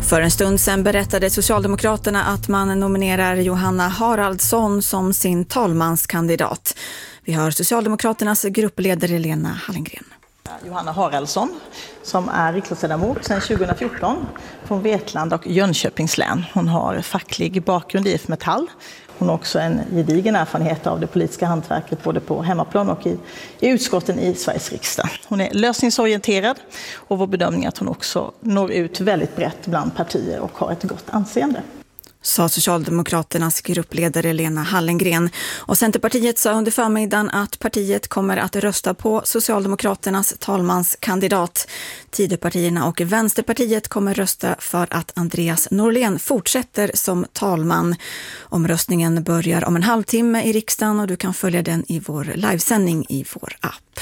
För en stund sedan berättade Socialdemokraterna att man nominerar Johanna Haraldsson som sin talmanskandidat. Vi hör Socialdemokraternas gruppledare Lena Hallengren. Johanna Haraldsson som är riksdagsledamot sedan 2014 från Vetlanda och Jönköpings län. Hon har facklig bakgrund i IF Metall. Hon har också en gedigen erfarenhet av det politiska hantverket både på hemmaplan och i utskotten i Sveriges riksdag. Hon är lösningsorienterad och vår bedömning är att hon också når ut väldigt brett bland partier och har ett gott anseende. Sa Socialdemokraternas gruppledare Lena Hallengren. Och Centerpartiet sa under förmiddagen att partiet kommer att rösta på Socialdemokraternas talmanskandidat. Tidöpartierna och Vänsterpartiet kommer rösta för att Andreas Norlén fortsätter som talman. Omröstningen börjar om en halvtimme i riksdagen och du kan följa den i vår livesändning i vår app.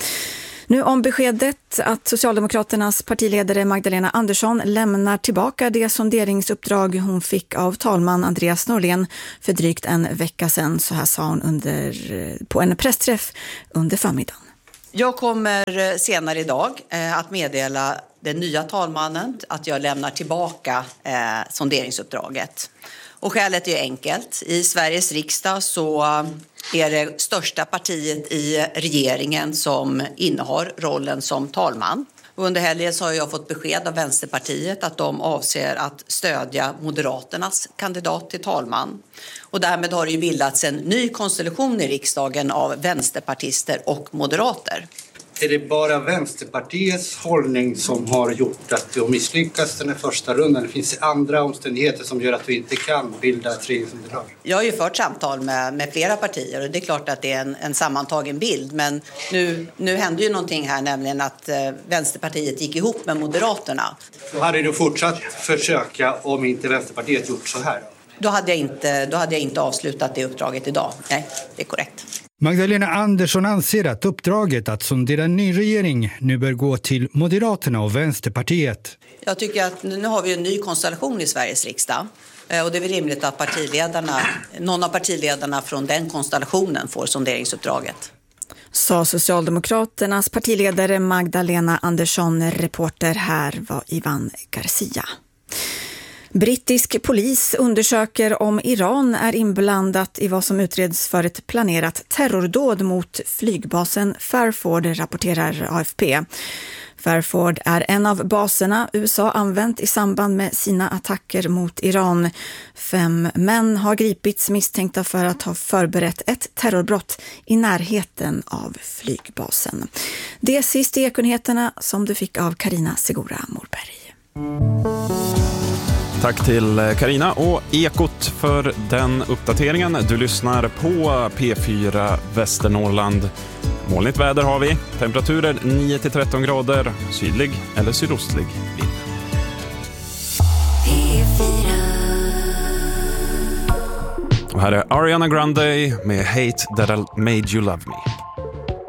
Nu om beskedet att Socialdemokraternas partiledare Magdalena Andersson lämnar tillbaka det sonderingsuppdrag hon fick av talman Andreas Norlén för drygt en vecka sedan. Så här sa hon på en pressträff under förmiddagen. Jag kommer senare idag att meddela den nya talmannen att jag lämnar tillbaka sonderingsuppdraget. Och skälet är enkelt. I Sveriges riksdag så är det största partiet i regeringen som innehar rollen som talman. Och under helgen så har jag fått besked av Vänsterpartiet att de avser att stödja Moderaternas kandidat till talman. Och därmed har det ju bildats en ny konstellation i riksdagen av vänsterpartister och moderater. Är det bara Vänsterpartiets hållning som har gjort att du misslyckas den första rundan? Det finns andra omständigheter som gör att vi inte kan bilda ett regeringsunderlag. Jag har ju fört samtal med flera partier och det är klart att det är en sammantagen bild. Men nu hände ju någonting här, nämligen att Vänsterpartiet gick ihop med Moderaterna. Då hade du fortsatt försöka om inte Vänsterpartiet gjort så här? Då hade jag inte avslutat det uppdraget idag. Nej, det är korrekt. Magdalena Andersson anser att uppdraget att sondera en ny regering nu bör gå till Moderaterna och Vänsterpartiet. Jag tycker att nu har vi en ny konstellation i Sveriges riksdag. Och det är väl rimligt att någon av partiledarna från den konstellationen får sonderingsuppdraget. Sa Socialdemokraternas partiledare Magdalena Andersson. Reporter här var Ivan Garcia. Brittisk polis undersöker om Iran är inblandat i vad som utreds för ett planerat terrordåd mot flygbasen Fairford, rapporterar AFP. Fairford är en av baserna USA använt i samband med sina attacker mot Iran. 5 män har gripits misstänkta för att ha förberett ett terrorbrott i närheten av flygbasen. Det är sist i Ekonheterna som du fick av Carina Segura Morberg. Tack till Carina och Ekot för den uppdateringen. Du lyssnar på P4 Västernorrland. Molnigt väder har vi. Temperaturer 9-13 grader. Sydlig eller sydostlig vind. Och här är Ariana Grande med Hate That I Made You Love Me.